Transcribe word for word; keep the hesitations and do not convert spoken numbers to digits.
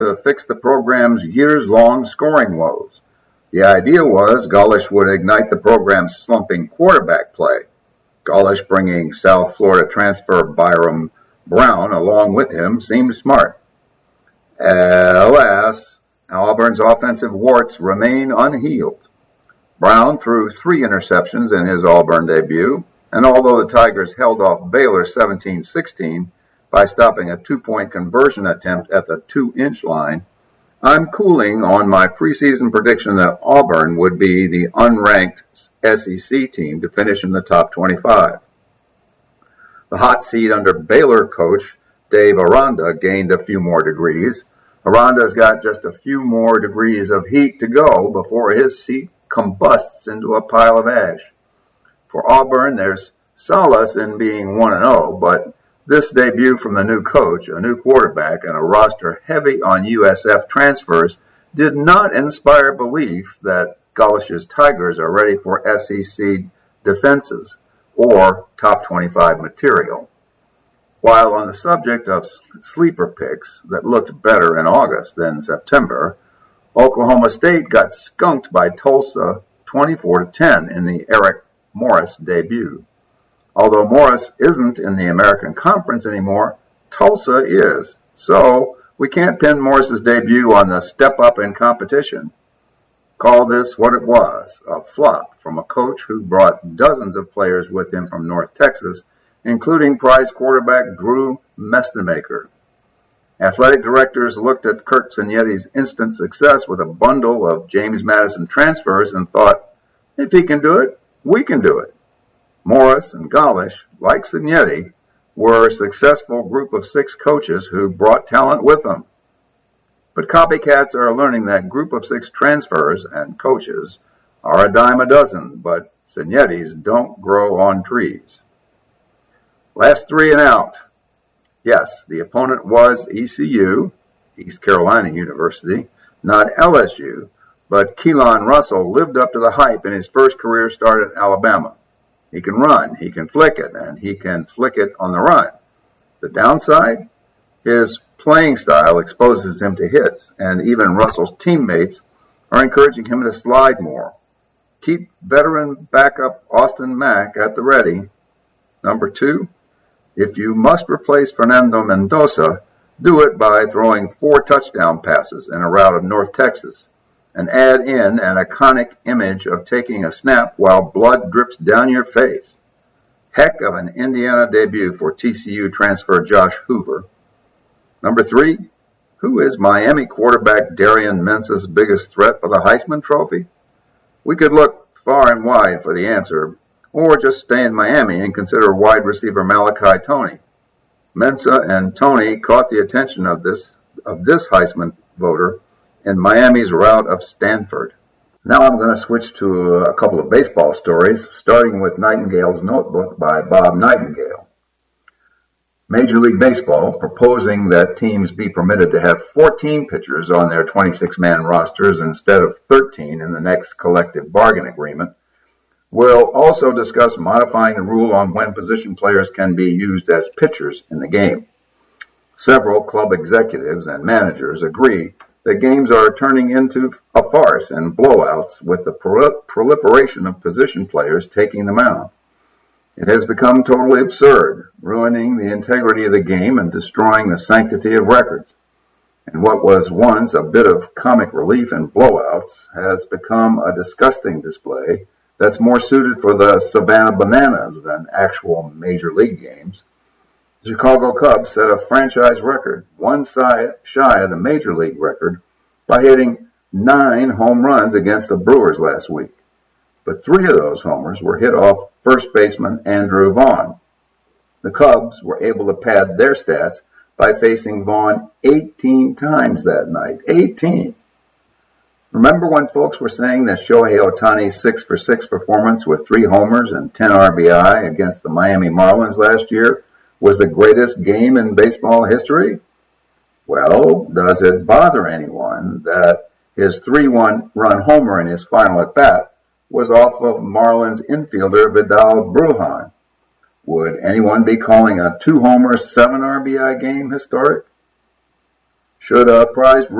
to fix the program's years-long scoring woes. The idea was Golish would ignite the program's slumping quarterback play, Golish bringing South Florida transfer Byram Brown along with him seemed smart. Alas, Auburn's offensive warts remain unhealed. Brown threw three interceptions in his Auburn debut, and although the Tigers held off Baylor seventeen sixteen by stopping a two-point conversion attempt at the two-inch line, I'm cooling on my preseason prediction that Auburn would be the unranked S E C team to finish in the top twenty-five. The hot seat under Baylor coach Dave Aranda gained a few more degrees. Aranda's got just a few more degrees of heat to go before his seat combusts into a pile of ash. For Auburn, there's solace in being one and oh, but this debut from the new coach, a new quarterback, and a roster heavy on U S F transfers did not inspire belief that Golish's Tigers are ready for S E C defenses or top twenty-five material. While on the subject of sleeper picks that looked better in August than September, Oklahoma State got skunked by Tulsa twenty-four to ten in the Eric Morris debut. Although Morris isn't in the American Conference anymore, Tulsa is. So we can't pin Morris's debut on the step up in competition. Call this what it was, a flop from a coach who brought dozens of players with him from North Texas, including prize quarterback Drew Mestemaker. Athletic directors looked at Kirk Cignetti's instant success with a bundle of James Madison transfers and thought, if he can do it, we can do it. Morris and Golish, like Cignetti, were a successful group of six coaches who brought talent with them. But copycats are learning that group of six transfers and coaches are a dime a dozen, but Cignetti's don't grow on trees. Last three and out. Yes, the opponent was E C U, East Carolina University, not L S U, but Keelan Russell lived up to the hype in his first career start at Alabama. He can run, he can flick it, and he can flick it on the run. The downside? His playing style exposes him to hits, and even Russell's teammates are encouraging him to slide more. Keep veteran backup Austin Mack at the ready. Number two, if you must replace Fernando Mendoza, do it by throwing four touchdown passes in a route of North Texas, and add in an iconic image of taking a snap while blood drips down your face. Heck of an Indiana debut for T C U transfer Josh Hoover. Number three, who is Miami quarterback Darian Mensa's biggest threat for the Heisman Trophy? We could look far and wide for the answer, or just stay in Miami and consider wide receiver Malachi Toney. Mensa and Toney caught the attention of this of this Heisman voter in Miami's rout of Stanford. Now I'm going to switch to a couple of baseball stories, starting with Nightingale's Notebook by Bob Nightingale. Major League Baseball, proposing that teams be permitted to have fourteen pitchers on their twenty-six man rosters instead of thirteen in the next collective bargain agreement, will also discuss modifying the rule on when position players can be used as pitchers in the game. Several club executives and managers agree that games are turning into a farce and blowouts with the prol- proliferation of position players taking the mound. It has become totally absurd, ruining the integrity of the game and destroying the sanctity of records. And what was once a bit of comic relief in blowouts has become a disgusting display that's more suited for the Savannah Bananas than actual major league games. The Chicago Cubs set a franchise record, one shy of the major league record, by hitting nine home runs against the Brewers last week. But three of those homers were hit off first baseman Andrew Vaughn. The Cubs were able to pad their stats by facing Vaughn eighteen times that night. eighteen! Remember when folks were saying that Shohei Ohtani's six for six performance with three homers and ten R B I against the Miami Marlins last year was the greatest game in baseball history? Well, does it bother anyone that his three one run homer in his final at-bat was off of Marlins infielder Vidal Brujan? Would anyone be calling a two-homer, seven R B I game historic? Should a prized